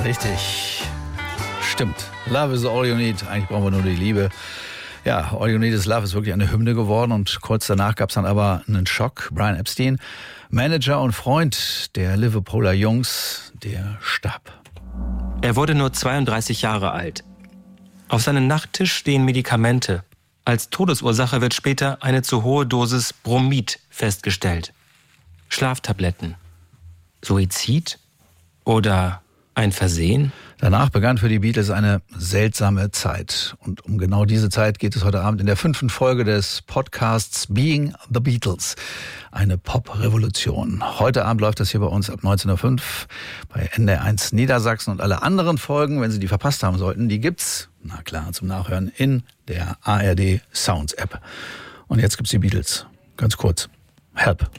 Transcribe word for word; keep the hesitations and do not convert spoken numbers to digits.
Richtig. Stimmt. Love is all you need. Eigentlich brauchen wir nur die Liebe. Ja, All You Need Is Love ist wirklich eine Hymne geworden und kurz danach gab es dann aber einen Schock. Brian Epstein, Manager und Freund der Liverpooler Jungs, der starb. Er wurde nur zweiunddreißig Jahre alt. Auf seinem Nachttisch stehen Medikamente. Als Todesursache wird später eine zu hohe Dosis Bromid festgestellt. Schlaftabletten. Suizid? Oder ein Versehen? Danach begann für die Beatles eine seltsame Zeit. Und um genau diese Zeit geht es heute Abend in der fünften Folge des Podcasts Being the Beatles. Eine Pop-Revolution. Heute Abend läuft das hier bei uns ab neunzehn Uhr fünf bei N D R eins Niedersachsen. Und alle anderen Folgen, wenn Sie die verpasst haben sollten, die gibt's, na klar, zum Nachhören in der A R D Sounds App. Und jetzt gibt's die Beatles. Ganz kurz. Help.